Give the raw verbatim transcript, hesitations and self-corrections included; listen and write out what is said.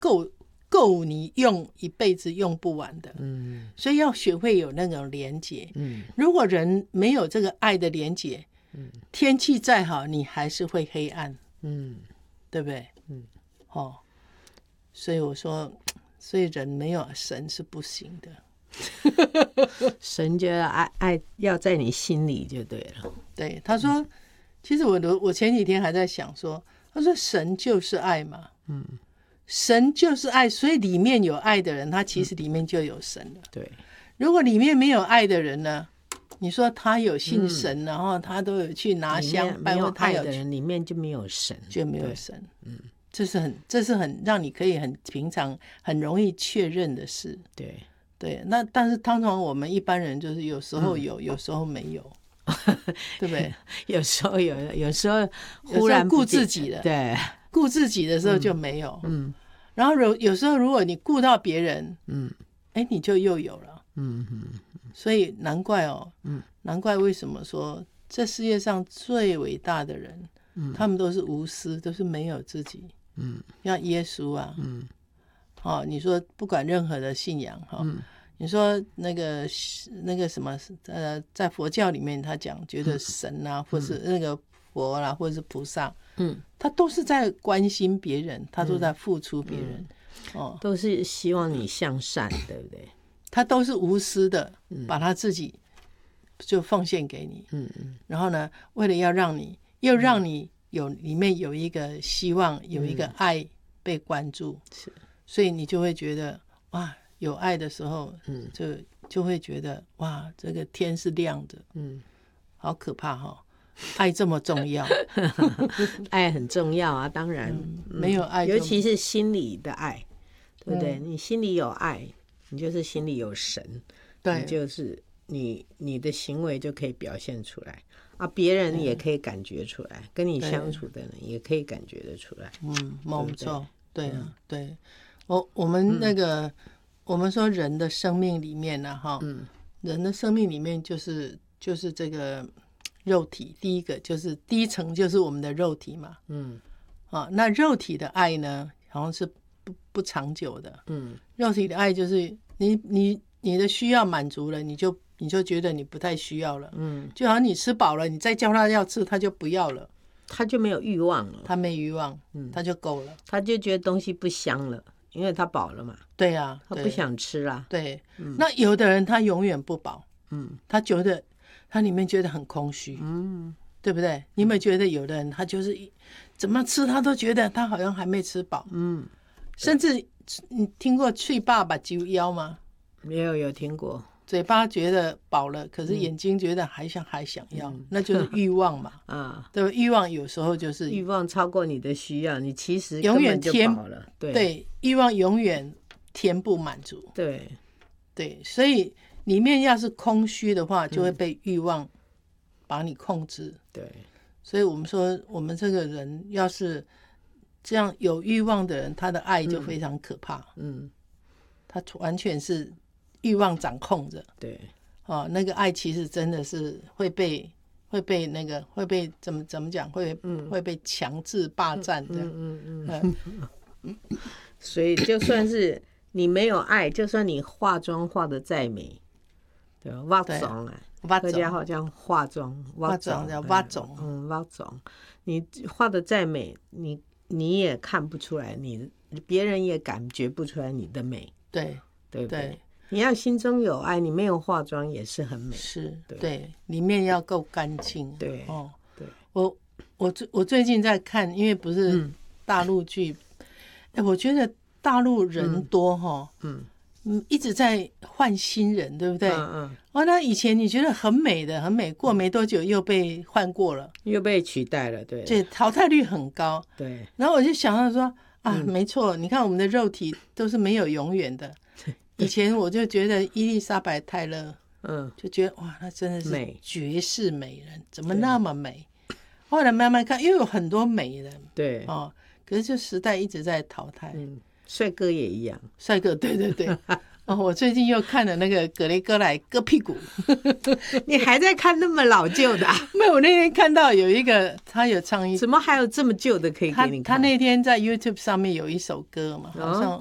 够够你用一辈子用不完的。 嗯， 所以要学会有那种连结。 嗯， 如果人没有这个爱的连结，嗯，天气再好，你还是会黑暗。 嗯， 对不对？ 嗯， 哦，所以我说，所以人没有神是不行的。 神就要爱爱要在你心里就对了。 对，他说，其实我我前几天还在想说，他说神就是爱嘛，嗯，神就是爱，所以里面有爱的人，他其实里面就有神了。 对， 如果里面没有爱的人呢？你说他有信神，嗯、然后他都有去拿香拜， 没有爱的人里面就没有神， 就没有神。嗯，这是很，这是很让你可以很平常、很容易确认的事。 对对，那但是通常我们一般人就是有时候有，嗯、有时候没有，对不对？ 有时候有，有时候忽然顾自己了， 对， 顾自己的时候就没有。 嗯，嗯然后有有时候如果你顾到别人， 嗯， 哎，你就又有了。 嗯嗯。 所以难怪哦， 嗯， 难怪为什么说这世界上最伟大的人，嗯，他们都是无私，都是没有自己，嗯，像耶稣啊，嗯，哦，你说不管任何的信仰哈，哦嗯，你说那个那个什么呃，在佛教里面他讲觉得神啊，嗯，或是那个佛啦，啊，或者是菩萨，嗯，他都是在关心别人，他都在付出别人， 嗯，哦，都是希望你向善，对不对？ 他都是无私的，把他自己就奉献给你，嗯嗯，然后呢，为了要让你，又让你有里面有一个希望，有一个爱被关注，是，所以你就会觉得哇，有爱的时候，嗯，就就会觉得哇，这个天是亮的，嗯，好可怕哈，哦，爱这么重要， 爱很重要啊，当然， 嗯，没有爱， 尤其是心里的爱，对不对？嗯，你心里有爱。你就是心里有神，对，你就是你你的行为就可以表现出来啊，别人也可以感觉出来，跟你相处的人也可以感觉得出来。 嗯，没错，对啊，嗯，对，我我们那个，嗯，我们说人的生命里面呢，哈，嗯，人的生命里面就是就是这个肉体，第一个就是第一层就是我们的肉体嘛，嗯，啊，那肉体的爱呢，好像是不不长久的，嗯，肉体的爱就是你你你的需要满足了，你就你就觉得你不太需要了，嗯，就好像你吃饱了，你再叫他要吃，他就不要了， 他就没有欲望了， 他没欲望，嗯，他就够了， 他就觉得东西不香了，因为他饱了嘛， 对啊， 他不想吃啦， 对，嗯，那有的人他永远不饱，嗯，他觉得他里面觉得很空虚，嗯，对不对？你有没有觉得有的人他就是怎么吃他都觉得他好像还没吃饱，嗯。甚至你听过嘴巴把揪腰吗？ 没有，有听过。 嘴巴觉得饱了，可是眼睛觉得还想还想要，嗯，那就是欲望嘛。啊，对吧？欲望有时候就是欲望超过你的需要，你其实永远填饱了。对对，欲望永远填不满足。 对对，所以里面要是空虚的话，就会被欲望把你控制。嗯，对，所以我们说，我们这个人要是这样有欲望的人，他的爱就非常可怕。嗯，他完全是欲望掌控着。对，哦，那个爱其实真的是会被会被那个会被怎么怎么讲会、嗯、会被强制霸占的。嗯嗯嗯嗯。所以就算是你没有爱，就算你化妆化的再美，对吧？化妆啊，客家话叫化妆， 化妆叫化妆。 嗯，化妆，你画的再美，你。你也看不出来，你别人也感觉不出来你的美， 对对不对？对，你要心中有爱，你没有化妆也是很美， 是 对, 对，里面要够干净。 对哦，对， 我我我最近在看，因为不是大陆剧，哎、嗯，我觉得大陆人多哈，嗯。嗯，一直在换新人，对不对？嗯嗯。哦，那以前你觉得很美的，很美，过没多久又被换过了， 又被取代了，对。 对，淘汰率很高。 对。 然后我就想到说啊，嗯、没错，你看我们的肉体都是没有永远的。以前我就觉得伊丽莎白泰勒，嗯，就觉得哇，那真的是绝世美人，怎么那么美？后来慢慢看，因为有很多美人， 对哦，可是这时代一直在淘汰。 嗯。帅哥也一样， 帅哥，对对对， 哦，我最近又看了那个格雷戈莱割屁股。 你还在看那么老旧的、啊？ 没有，我那天看到有一个他有唱一， 怎么还有这么旧的可以给你看？ 他他那天在 YouTube 上面有一首歌嘛，好像